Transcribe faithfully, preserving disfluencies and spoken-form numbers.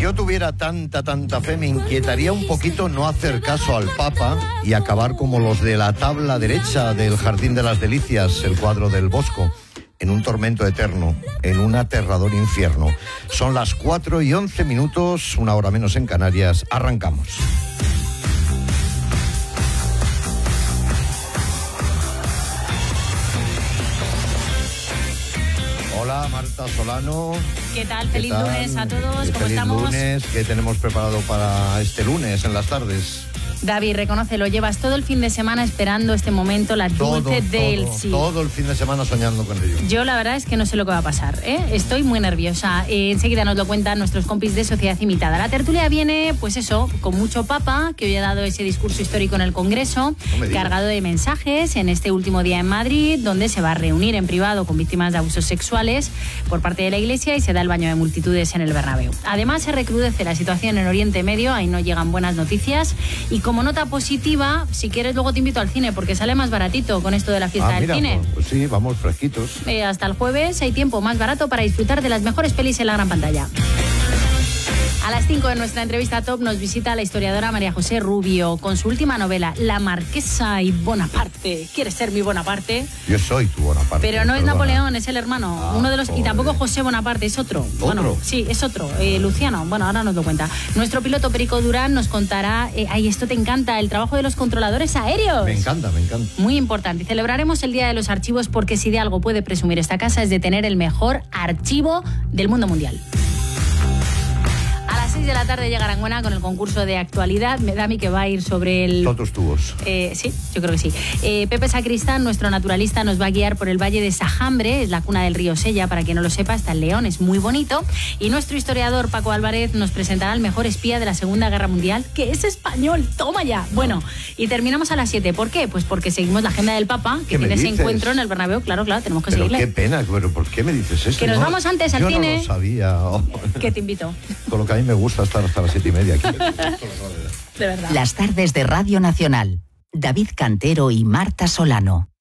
yo tuviera tanta, tanta fe, me inquietaría un poquito no hacer caso al Papa y acabar como los de la tabla derecha del Jardín de las Delicias, el cuadro del Bosco, en un tormento eterno, en un aterrador infierno. Son las cuatro y once minutos, una hora menos en Canarias. Arrancamos. Hola, Marta Solano. ¿Qué tal? Feliz ¿Qué tal? lunes a todos. ¿Cómo Feliz estamos? lunes. ¿Qué tenemos preparado para este lunes en las tardes? David, reconócelo, llevas todo el fin de semana esperando este momento, la Todo, dulce del todo, sí. todo el fin de semana soñando con ello. Yo la verdad es que no sé lo que va a pasar, ¿eh? Estoy muy nerviosa. Eh, enseguida nos lo cuentan nuestros compis de Sociedad Imitada. La tertulia viene, pues eso, con mucho papa, que hoy ha dado ese discurso histórico en el Congreso, No cargado de mensajes en este último día en Madrid, donde se va a reunir en privado con víctimas de abusos sexuales por parte de la Iglesia y se da el baño de multitudes en el Bernabéu. Además, se recrudece la situación en Oriente Medio, ahí no llegan buenas noticias. Y como nota positiva, si quieres luego te invito al cine porque sale más baratito con esto de la fiesta ah, del mira, cine. Pues sí, vamos fresquitos. Eh, hasta el jueves hay tiempo más barato para disfrutar de las mejores pelis en la gran pantalla. A las cinco de nuestra entrevista top nos visita la historiadora María José Rubio con su última novela, La Marquesa y Bonaparte. ¿Quieres ser mi Bonaparte? Yo soy tu Bonaparte. Pero no es perdona. Napoleón, es el hermano. Ah, uno de los joder. Y tampoco José Bonaparte, es otro. ¿Otro? Bueno, sí, es otro. Eh, Luciano. Bueno, ahora nos lo cuenta. Nuestro piloto Perico Durán nos contará, eh, ay, esto te encanta, el trabajo de los controladores aéreos. Me encanta, me encanta. Muy importante. Y celebraremos el Día de los Archivos porque si de algo puede presumir esta casa es de tener el mejor archivo del mundo mundial. A las seis de la tarde llega Aranguena con el concurso de actualidad. Me da a mí que va a ir sobre el... Todos tubos. Eh, sí, yo creo que sí. Eh, Pepe Sacristán, nuestro naturalista, nos va a guiar por el Valle de Sajambre, es la cuna del río Sella, para quien no lo sepa, está en León, es muy bonito. Y nuestro historiador Paco Álvarez nos presentará el mejor espía de la Segunda Guerra Mundial, que es español. ¡Toma ya! Bueno, y terminamos a las siete. ¿Por qué? Pues porque seguimos la agenda del Papa, que ¿Qué me tiene ese dices? encuentro en el Bernabéu. Claro, claro, tenemos que Pero seguirle. qué pena, pero ¿por qué me dices eso? Que nos No, vamos antes al yo cine. Yo no lo sabía. Oh. Que te invito. Con lo que a mí me gusta estar hasta las siete y media aquí. De verdad. Las tardes de Radio Nacional. David Cantero y Marta Solano.